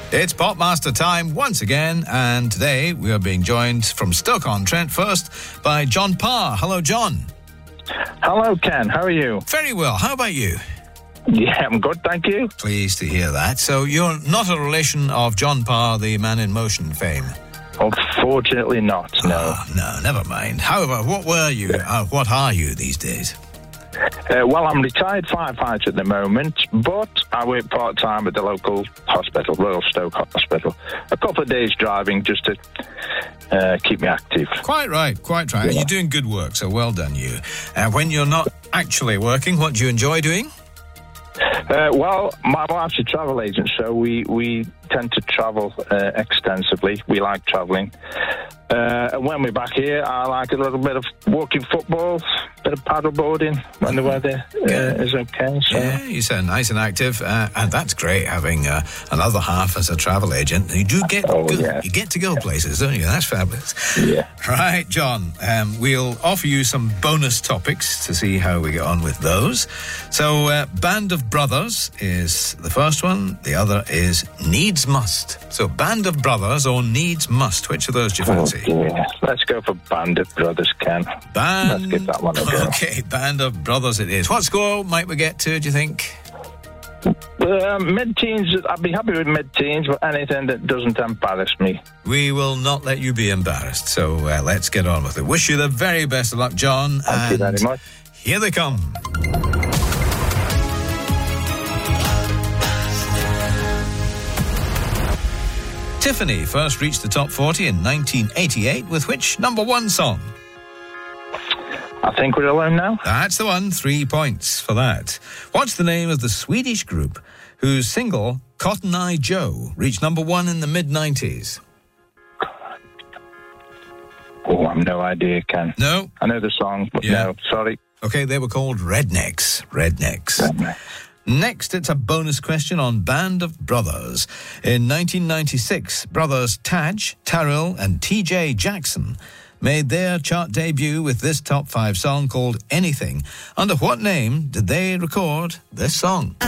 It's Popmaster time once again, and today we are being joined from Stoke-on-Trent first by John Parr. Hello, John. Hello, Ken. How are you? Very well. How about you? Yeah, I'm good, thank you. Pleased to hear that. So you're not a relation of John Parr, the Man in Motion fame? Unfortunately not, no. No, never mind. However, what were you? What are you these days? Well, I'm retired firefighter at the moment, but I work part-time at the local hospital, Royal Stoke Hospital. A couple of days driving just to keep me active. Quite right. Yeah. You're doing good work, so well done you. When you're not actually working, what do you enjoy doing? Well, my wife's a travel agent, so we tend to travel extensively. We like travelling. And when we're back here, I like a little bit of walking football, bit of paddleboarding when the weather is okay. So. Yeah, you sound nice and active, and that's great having another half as a travel agent. You do get you get to go places, don't you? That's fabulous. Yeah. Right, John, we'll offer you some bonus topics to see how we get on with those. So, Band of Brothers is the first one. The other is Needs Must. So, Band of Brothers or Needs Must, which of those do you fancy? Yeah. Let's go for Band of Brothers, Ken. Let's give that one a go. Okay, Band of Brothers it is. What score might we get to, do you think? Mid-teens, I'd be happy with mid-teens, but anything that doesn't embarrass me. We will not let you be embarrassed, so let's get on with it. Wish you the very best of luck, John. Thank you very much. Here they come. Tiffany first reached the top 40 in 1988 with which number one song? I think we're alone now. That's the one. 3 points for that. What's the name of the Swedish group whose single Cotton Eye Joe reached number one in the mid-90s? Oh, I've no idea, Ken. No? I know the song, but no, sorry. Okay, they were called Rednecks. Next, it's a bonus question on Band of Brothers. In 1996, brothers Taj, Tarrell and TJ Jackson made their chart debut with this top 5 song called Anything. Under what name did they record this song?